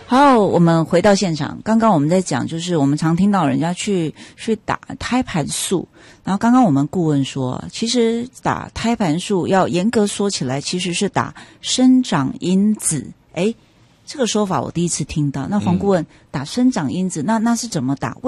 好，我们回到现场。刚刚我们在讲，就是我们常听到人家去打胎盘素，然后刚刚我们顾问说，其实打胎盘素要严格说起来，其实是打生长因子。诶，这个说法我第一次听到。那黄顾问，打生长因子，那是怎么打？